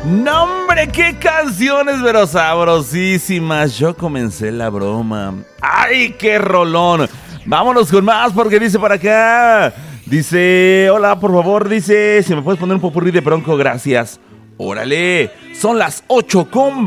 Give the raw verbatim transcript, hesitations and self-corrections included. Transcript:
No, hombre, qué canciones, pero sabrosísimas. Yo comencé la broma. ¡Ay, qué rolón! Vámonos con más porque dice para acá. Dice, hola, por favor, dice, si me puedes poner un popurrí de Bronco, gracias. Órale, son las ocho con